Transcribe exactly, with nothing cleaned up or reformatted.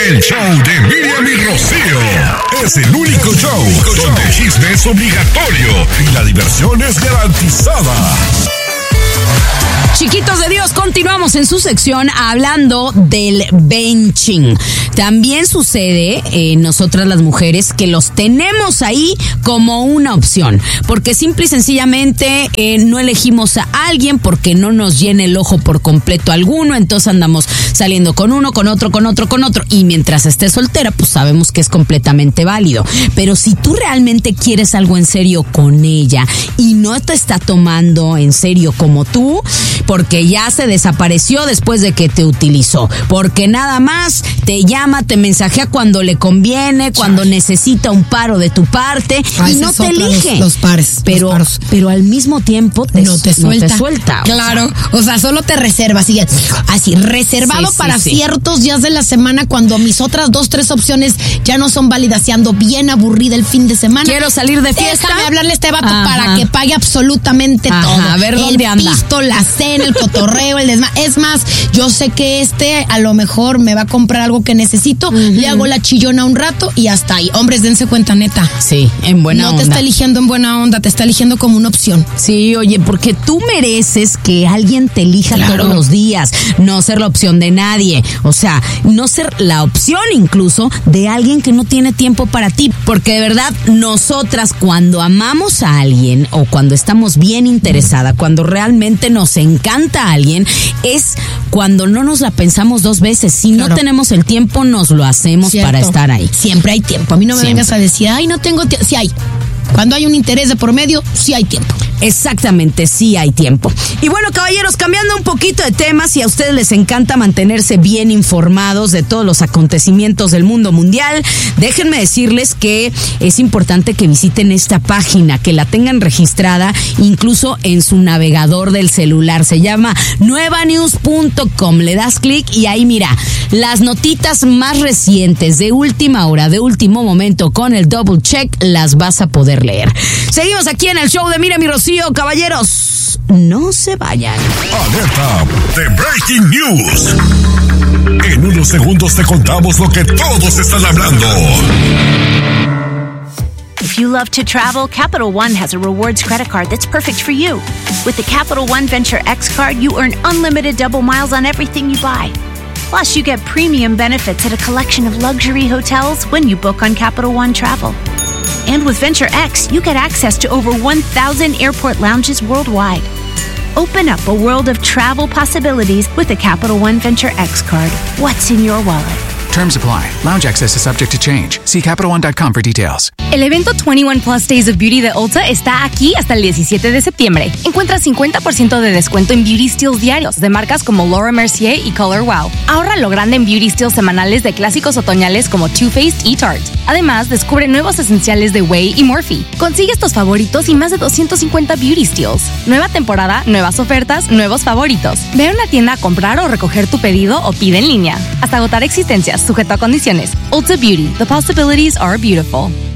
El show de Miriam y Rocío es el único show donde el chisme es obligatorio y la diversión es garantizada. Chiquitos de Dios, continuamos en su sección hablando del benching. También sucede en nosotras las mujeres que los tenemos ahí como una opción, porque simple y sencillamente eh, no elegimos a alguien porque no nos llena el ojo por completo alguno, entonces andamos saliendo con uno, con otro, con otro, con otro, y mientras estés soltera, pues sabemos que es completamente válido. Pero si tú realmente quieres algo en serio con ella y no te está tomando en serio como tú, porque ya se desapareció después de que te utilizó, porque nada más te llama, te mensajea cuando le conviene, cuando necesita un paro de tu parte, ah, y no te elige. Los, los pares. Pero, los paros. pero al mismo tiempo te, no te suelta. No te suelta. Claro, o sea, solo te reserva, así, así reservado sí, para sí, sí. ciertos días de la semana cuando mis otras dos, tres opciones ya no son válidas y ando bien aburrida el fin de semana. Quiero salir de fiesta. Déjame hablarle a este vato Ajá. para que pague absolutamente Ajá, todo. A ver el dónde anda. Pisto, la cena, el cotorreo, el desma. Es más, yo sé que este a lo mejor me va a comprar algo que necesito, uh-huh. le hago la chillona un rato y hasta ahí. Hombres, dense cuenta, neta. Sí, en buena no onda. No te está eligiendo en buena onda, te está eligiendo como una opción. Sí, oye, porque tú mereces que alguien te elija claro. todos los días, no ser la opción de nadie. O sea, no ser la opción incluso de alguien que no tiene tiempo para ti. Porque de verdad, nosotras cuando amamos a alguien o cuando estamos bien interesada, cuando realmente nos encanta a alguien, es cuando no nos la pensamos dos veces. Si claro. no tenemos el tiempo, nos lo hacemos Cierto. para estar ahí. Siempre hay tiempo. A mí no me Siempre. vengas a decir, ay, no tengo tiempo. Sí hay. Cuando hay un interés de por medio, sí hay tiempo. Exactamente, sí hay tiempo. Y bueno, caballeros, cambiando un poquito de temas, si a ustedes les encanta mantenerse bien informados de todos los acontecimientos del mundo mundial, déjenme decirles que es importante que visiten esta página, que la tengan registrada incluso en su navegador del celular. Se llama nueva news punto com. Le das clic y ahí mira, las notitas más recientes de última hora, de último momento, con el double check, las vas a poder leer. Seguimos aquí en el show de Miriam y Rocío. Caballeros, no se vayan. Alerta de Breaking News. En unos segundos te contamos lo que todos están hablando. If you love to travel, Capital One has a rewards credit card that's perfect for you. With the Capital One Venture X card, you earn unlimited double miles on everything you buy. Plus, you get premium benefits at a collection of luxury hotels when you book on Capital One Travel. And with Venture X, you get access to over one thousand airport lounges worldwide. Open up a world of travel possibilities with the Capital One Venture X card. What's in your wallet? Terms apply. Lounge access is subject to change. See Capital One dot com for details. El evento veintiuno Plus Days of Beauty de Ulta está aquí hasta el diecisiete de septiembre. Encuentra cincuenta por ciento de descuento en beauty steals diarios de marcas como Laura Mercier y Color Wow. Ahorra lo grande en beauty steals semanales de clásicos otoñales como Too Faced y Tarte. Además, descubre nuevos esenciales de Way y Morphe. Consigue estos favoritos y más de doscientos cincuenta beauty steals. Nueva temporada, nuevas ofertas, nuevos favoritos. Ve a una tienda a comprar o recoger tu pedido o pide en línea. Hasta agotar existencias, sujeto a condiciones. Ulta Beauty. The possibilities are beautiful.